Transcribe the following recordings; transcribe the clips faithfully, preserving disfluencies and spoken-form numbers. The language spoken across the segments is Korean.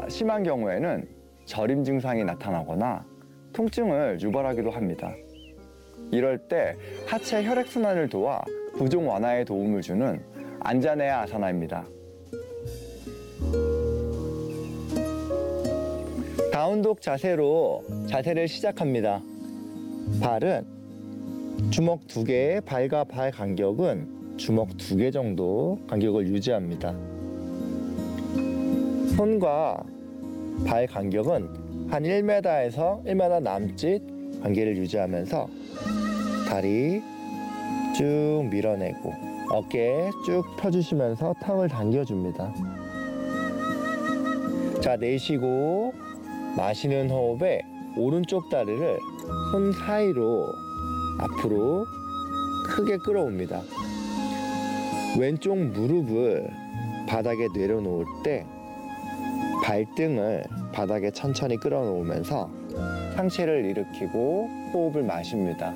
심한 경우에는 저림 증상이 나타나거나 통증을 유발하기도 합니다. 이럴 때 하체 혈액순환을 도와 부종 완화에 도움을 주는 안자네야 아사나입니다. 다운독 자세로 자세를 시작합니다. 발은 주먹 두 개의 발과 발 간격은 주먹 두 개 정도 간격을 유지합니다. 손과 발 간격은 한 일 미터에서 일 미터 남짓 간격을 유지하면서 다리 쭉 밀어내고 어깨 쭉 펴주시면서 턱을 당겨줍니다. 자, 내쉬고 마시는 호흡에 오른쪽 다리를 손 사이로 앞으로 크게 끌어옵니다. 왼쪽 무릎을 바닥에 내려놓을 때 발등을 바닥에 천천히 끌어놓으면서 상체를 일으키고 호흡을 마십니다.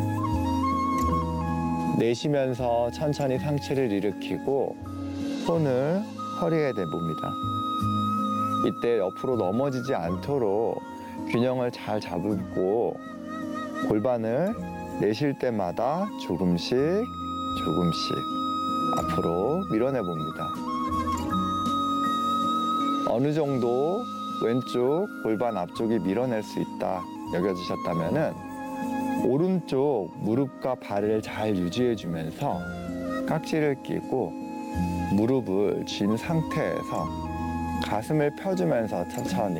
내쉬면서 천천히 상체를 일으키고 손을 허리에 대봅니다. 이때 옆으로 넘어지지 않도록 균형을 잘 잡고 골반을 내쉴 때마다 조금씩 조금씩 앞으로 밀어내 봅니다. 어느 정도 왼쪽 골반 앞쪽이 밀어낼 수 있다 여겨지셨다면은 오른쪽 무릎과 발을 잘 유지해 주면서 깍지를 끼고 무릎을 쥔 상태에서 가슴을 펴주면서 천천히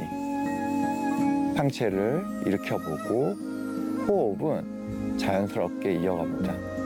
상체를 일으켜보고 호흡은 자연스럽게 이어갑니다.